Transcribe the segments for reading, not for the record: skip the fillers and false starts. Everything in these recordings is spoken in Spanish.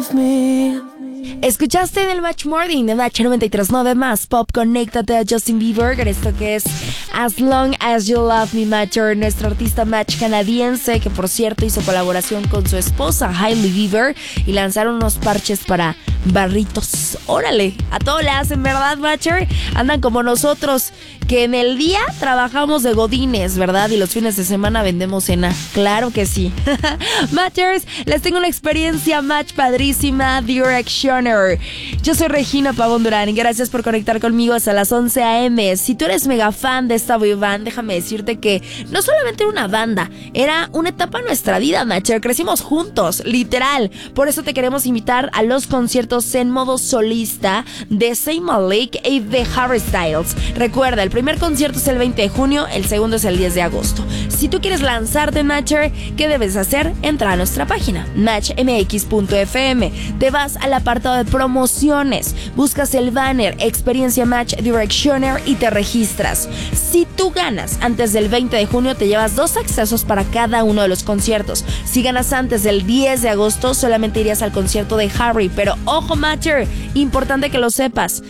Escuchaste en el Match Morning de Match 93.9 más Pop. Conéctate a Justin Bieber con esto que es As Long As You Love Me, Matcher, nuestro artista Match canadiense, que por cierto hizo colaboración con su esposa Hailey Bieber y lanzaron unos parches para barritos. Órale, a todo le hacen, ¿verdad, Matcher? Andan como nosotros, que en el día trabajamos de godines, ¿verdad? Y los fines de semana vendemos cena. Claro que sí. Matchers, les tengo una experiencia Match padrísima, Directioner. Yo soy Regina Pavón Durán y gracias por conectar conmigo hasta las 11 a.m. Si tú eres mega fan de esta boy band, déjame decirte que no solamente era una banda, era una etapa en nuestra vida, Matcher. Crecimos juntos, literal. Por eso te queremos invitar a los conciertos en modo solista de Zayn Malik y de Harry Styles. Recuerda, el primer concierto es el 20 de junio, el segundo es el 10 de agosto. Si tú quieres lanzarte, Matcher, ¿qué debes hacer? Entra a nuestra página, matchmx.fm. Te vas al apartado de promociones, buscas el banner Experiencia Match Directioner y te registras. Si tú ganas antes del 20 de junio, te llevas 2 accesos para cada uno de los conciertos. Si ganas antes del 10 de agosto, solamente irías al concierto de Harry. Pero ojo, Matcher, importante que lo sepas.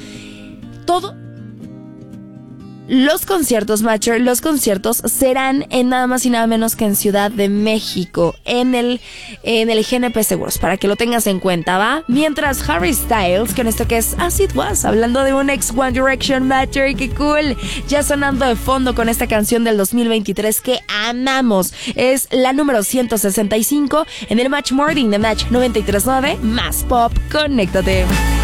Los conciertos, Matcher, los conciertos serán en nada más y nada menos que en Ciudad de México, en el GNP Seguros, para que lo tengas en cuenta, ¿va? Mientras Harry Styles, con esto que es As It Was, hablando de un ex One Direction, Matcher, qué cool, ya sonando de fondo con esta canción del 2023 que amamos. Es la número 165 en el Match Morning de Match 93.9 más Pop. Conéctate.